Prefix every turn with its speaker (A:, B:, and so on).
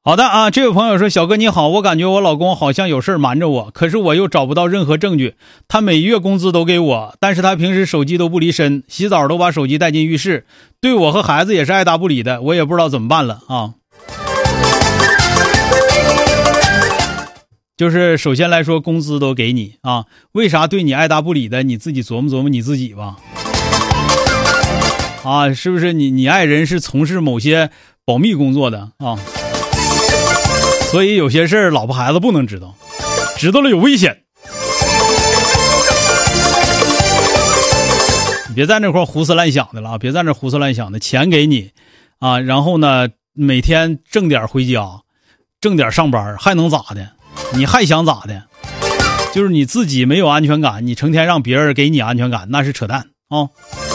A: 好的啊，这位朋友说，小哥你好，我感觉我老公好像有事瞒着我，可是我又找不到任何证据。他每月工资都给我，但是他平时手机都不离身，洗澡都把手机带进浴室，对我和孩子也是爱答不理的，我也不知道怎么办了啊。就是首先来说，工资都给你啊，为啥对你爱答不理的？你自己琢磨琢磨你自己吧。啊，是不是你爱人是从事某些保密工作的啊？所以有些事儿老婆孩子不能知道，知道了有危险。你别在那块胡思乱想的了，别在那胡思乱想的，钱给你啊，然后呢每天挣点回家，挣点上班，还能咋的？你还想咋的？就是你自己没有安全感，你成天让别人给你安全感，那是扯淡啊。